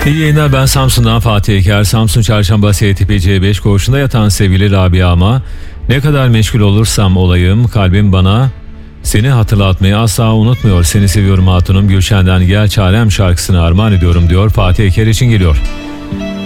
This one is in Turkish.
İyi yayınlar, ben Samsun'dan Fatih Eker. Samsun Çarşamba STP C5 koğuşunda yatan sevgili Rabia'ma ne kadar meşgul olursam olayım kalbim bana seni hatırlatmayı asla unutmuyor. Seni seviyorum hatunum, Gülşen'den Gel Çarem şarkısını armağan ediyorum diyor. Fatih Eker için geliyor.